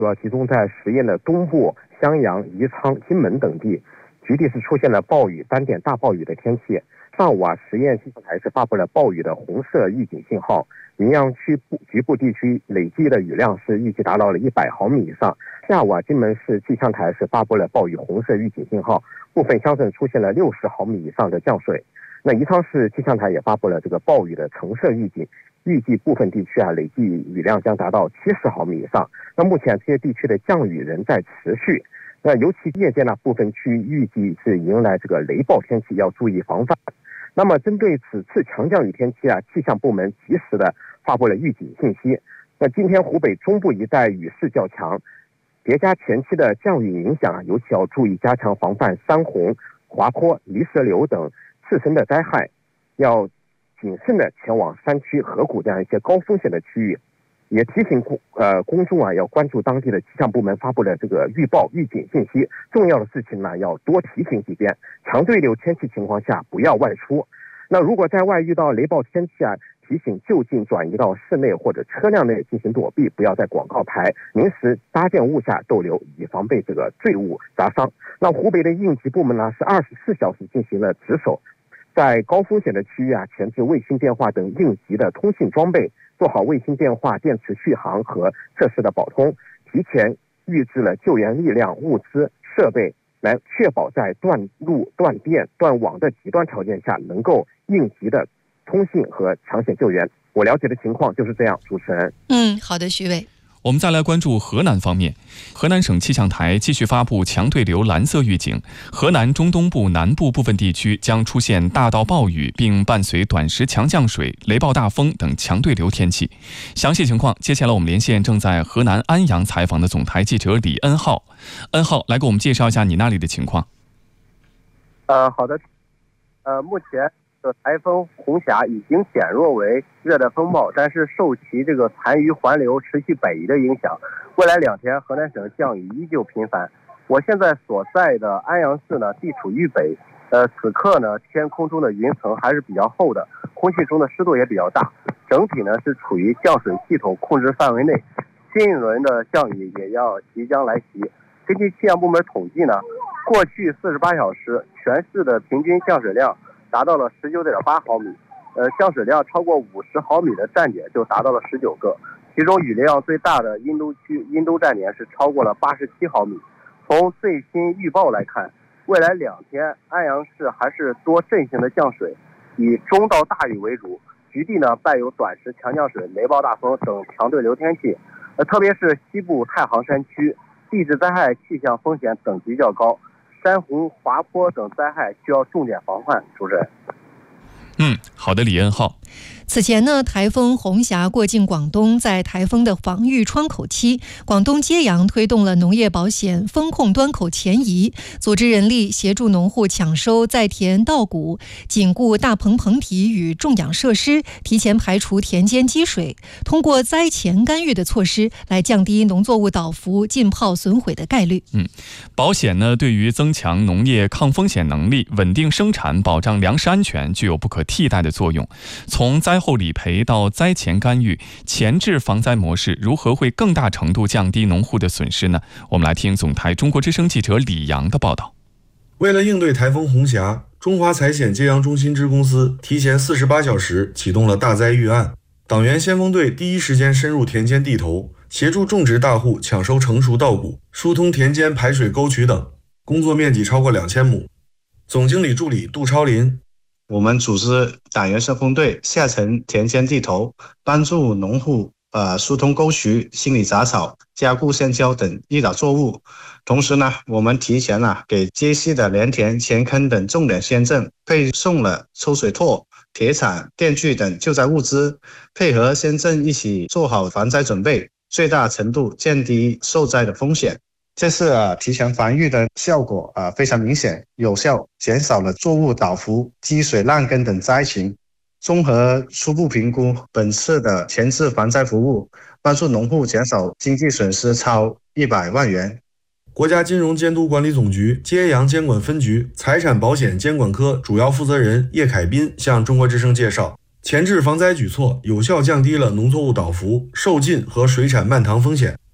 主要集中在十堰的东部、襄阳、宜昌、金门等地，局地是出现了暴雨、单点大暴雨的天气。上午十堰气象台是发布了暴雨的红色预警信号，云阳区局部地区累计的雨量是预计达到了100毫米以上。下午金门市气象台是发布了暴雨红色预警信号，部分乡镇出现了60毫米以上的降水。那宜昌市气象台也发布了这个暴雨的橙色预警，预计部分地区累计雨量将达到70毫米以上。那目前这些地区的降雨仍在持续。那尤其夜间部分区预计是迎来这个雷暴天气，要注意防范。那么针对此次强降雨天气气象部门及时的发布了预警信息。那今天湖北中部一带雨势较强，叠加前期的降雨影响尤其要注意加强防范山洪、滑坡、泥石流等自身的灾害，要谨慎的前往山区、河谷这样一些高风险的区域。也提醒公众要关注当地的气象部门发布的这个预报预警信息，重要的事情要多提醒几遍。强对流天气情况下不要外出。那如果在外遇到雷暴天气提醒就近转移到室内或者车辆内进行躲避，不要在广告牌、临时搭建物下逗留，以防被这个坠物砸伤。那湖北的应急部门是24小时进行了值守，在高风险的区域前置卫星电话等应急的通信装备，做好卫星电话电池续航和设施的保通，提前预置了救援力量、物资、设备，来确保在断路、断电、断网的极端条件下能够应急的通信和抢险救援。我了解的情况就是这样，主持人。 好的，徐伟。 我们再来关注河南方面，河南省气象台继续发布强对流蓝色预警，河南中东部南部部分地区将出现大到暴雨，并伴随短时强降水、雷暴大风等强对流天气。详细情况，接下来我们连线正在河南安阳采访的总台记者李恩浩。恩浩，来给我们介绍一下你那里的情况。 好的。目前台风红霞已经减弱为热带风暴，但是受其这个残余环流持续北移的影响，未来2天河南省降雨依旧频繁。我现在所在的安阳市地处豫北，此刻天空中的云层还是比较厚的，空气中的湿度也比较大，整体是处于降水系统控制范围内，新一轮的降雨也要即将来袭。根据气象部门统计过去48小时全市的平均降水量达到了19.8毫米，降水量超过50毫米的站点就达到了19个，其中雨量最大的殷都区殷都站点是超过了87毫米。从最新预报来看，未来2天安阳市还是多阵性的降水，以中到大雨为主，局地伴有短时强降水、雷暴大风等强对流天气。特别是西部太行山区，地质灾害气象风险等级较高，山洪、滑坡等灾害需要重点防范。主持人。 好的，李恩浩。 此前台风红霞过境广东，在台风的防御窗口期，广东揭阳推动了农业保险风控端口前移，组织人力协助农户抢收在田稻谷，紧固大棚棚体与种养设施，提前排除田间积水，通过灾前干预的措施来降低农作物倒伏、浸泡损毁的概率。 保险对于增强农业抗风险能力、稳定生产、保障粮食安全具有不可替代的作用。从灾后理赔到灾前干预，前置防灾模式如何会更大程度降低农户的损失呢？我们来听总台中国之声记者李阳的报道。 为了应对台风红霞，中华财险揭阳中心支公司提前48小时启动了大灾预案，党员先锋队第一时间深入田间地头，协助种植大户抢收成熟稻谷，疏通田间排水沟渠等，工作面积超过2000亩。总经理助理杜超林。 我们组织党员先锋队下沉田间地头，帮助农户疏通沟渠、清理杂草、加固线胶等易倒作物。同时我们提前给接系的连田、前坑等重点县镇配送了抽水拓、铁铲、电锯等救灾物资，配合县镇一起做好防灾准备，最大程度降低受灾的风险。这次提前防御的效果非常明显，有效减少了作物倒伏、积水烂根等灾情。综合初步评估，本次的前置防灾服务帮助农户减少经济损失超100万元。 国家金融监督管理总局揭阳监管分局财产保险监管科主要负责人叶凯斌向中国之声介绍，前置防灾举措有效降低了农作物倒伏、受浸和水产漫塘风险。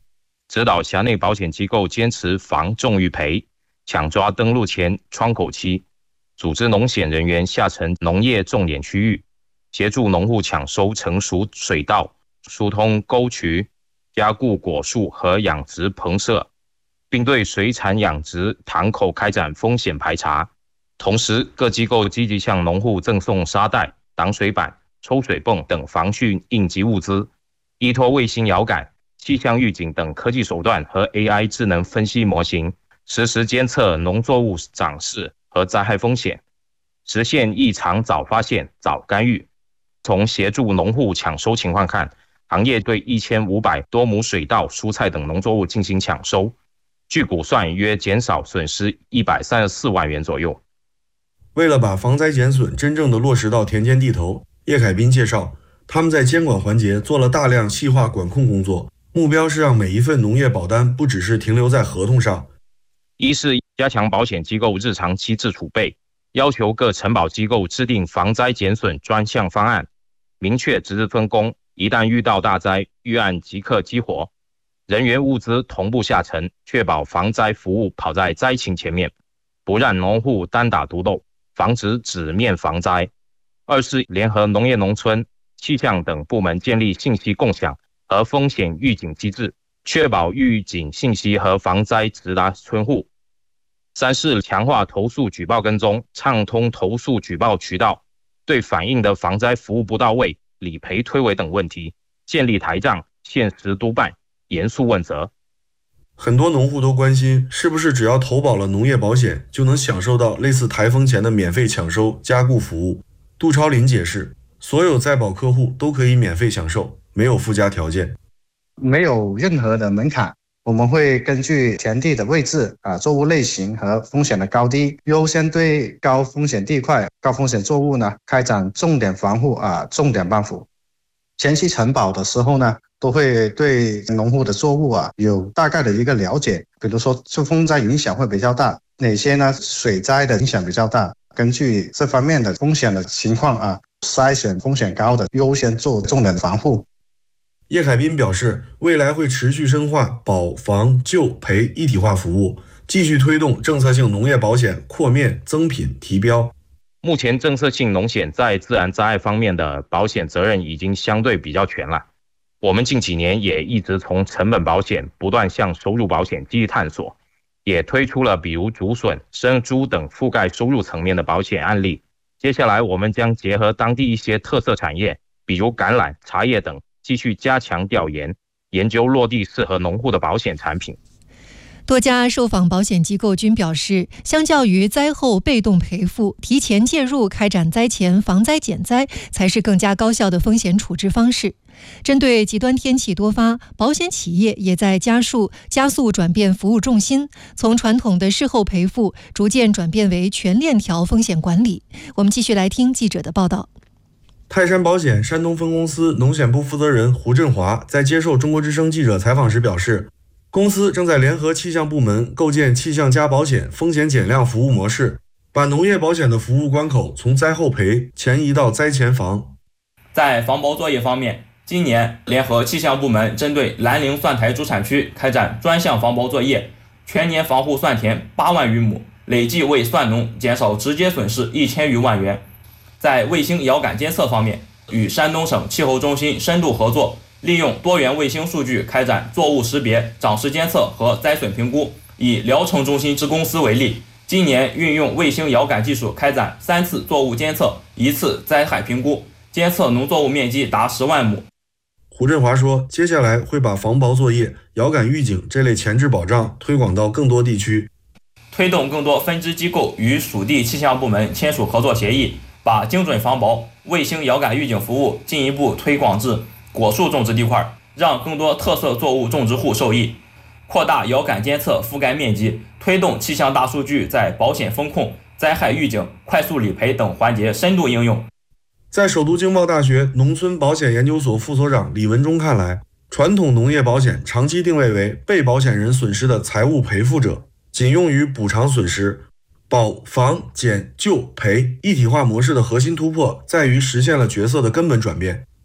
指导辖内保险机构坚持防重于赔，抢抓登陆前窗口期，组织农险人员下沉农业重点区域，协助农户抢收成熟水稻，疏通沟渠，加固果树和养殖棚舍，并对水产养殖塘口开展风险排查。同时，各机构积极向农户赠送沙袋、挡水板、抽水泵等防汛应急物资，依托卫星遥感、气象预警等科技手段和 AI 智能分析模型，实时监测农作物长势和灾害风险，实现异常早发现、早干预。从协助农户抢收情况看，行业对1500多亩水稻、蔬菜等农作物进行抢收，据估算约减少损失134万元左右。 为了把防灾减损真正的落实到田间地头，叶凯斌介绍，他们在监管环节做了大量细化管控工作，目标是让每一份农业保单不只是停留在合同上。 一是加强保险机构日常机制储备，要求各承保机构制定防灾减损专项方案，明确职责分工，一旦遇到大灾，预案即刻激活，人员物资同步下沉，确保防灾服务跑在灾情前面，不让农户单打独斗，防止纸面防灾。二是联合农业农村、气象等部门建立信息共享和风险预警机制，确保预警信息和防灾直达村户。三是强化投诉举报跟踪，畅通投诉举报渠道，对反映的防灾服务不到位、理赔推诿等问题，建立台账，限时督办，严肃问责。 很多农户都关心，是不是只要投保了农业保险，就能享受到类似台风前的免费抢收、加固服务？杜超林解释，所有在保客户都可以免费享受，没有附加条件， 没有任何的门槛。我们会根据田地的位置、作物类型和风险的高低，优先对高风险地块、高风险作物呢开展重点防护、重点帮扶。前期承保的时候呢，都会对农户的作物有大概的一个了解，比如说受风灾影响会比较大，哪些呢水灾的影响比较大，根据这方面的风险的情况筛选风险高的，优先做重点防护。 叶凯斌表示，未来会持续深化保防救赔一体化服务，继续推动政策性农业保险扩面增品提标。 目前政策性农险在自然灾害方面的保险责任已经相对比较全了。我们近几年也一直从成本保险不断向收入保险继续探索，也推出了比如竹笋、生猪等覆盖收入层面的保险案例。接下来我们将结合当地一些特色产业，比如橄榄、茶叶等，继续加强调研，研究落地适合农户的保险产品。 多家受访保险机构均表示，相较于灾后被动赔付，提前介入开展灾前防灾减灾才是更加高效的风险处置方式。针对极端天气多发，保险企业也在加速转变服务重心，从传统的事后赔付逐渐转变为全链条风险管理。我们继续来听记者的报道。 泰山保险山东分公司农险部负责人胡振华在接受中国之声记者采访时表示，公司正在联合气象部门构建气象加保险风险减量服务模式，把农业保险的服务关口从灾后赔前移到灾前防。 在防保作业方面，今年联合气象部门针对兰陵蒜台主产区开展专项防保作业，全年防护蒜田8万余亩，累计为蒜农减少直接损失1000余万元。在卫星遥感监测方面，与山东省气候中心深度合作，利用多元卫星数据开展作物识别、长势监测和灾损评估。以聊城中心支公司为例，今年运用卫星遥感技术开展3次作物监测、1次灾害评估，监测农作物面积达10万亩。 胡振华说，接下来会把防雹作业、遥感预警这类前置保障推广到更多地区， 推动更多分支机构与属地气象部门签署合作协议，把精准防雹、卫星遥感预警服务进一步推广至果树种植地块，让更多特色作物种植户受益，扩大遥感监测覆盖面积，推动气象大数据在保险风控、灾害预警、快速理赔等环节深度应用。 在首都经贸大学农村保险研究所副所长李文忠看来，传统农业保险长期定位为被保险人损失的财务赔付者，仅用于补偿损失。保防减救赔一体化模式的核心突破在于实现了角色的根本转变。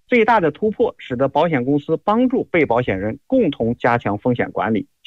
最大的突破使得保险公司帮助被保险人共同加强风险管理，